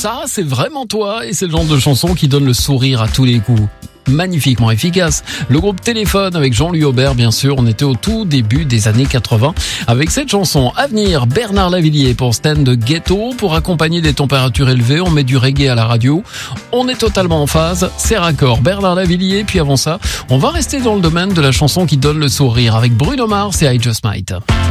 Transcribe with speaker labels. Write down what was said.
Speaker 1: Ça, c'est vraiment toi et c'est le genre de chanson qui donne le sourire à tous les coups. Magnifiquement efficace. Le groupe Téléphone avec Jean-Louis Aubert, bien sûr, on était au tout début des années 80 avec cette chanson. À venir, Bernard Lavilliers pour Stand de Ghetto. Pour accompagner des températures élevées, on met du reggae à la radio. On est totalement en phase, c'est raccord. Bernard Lavilliers, puis avant ça, on va rester dans le domaine de la chanson qui donne le sourire avec Bruno Mars et I Just Might.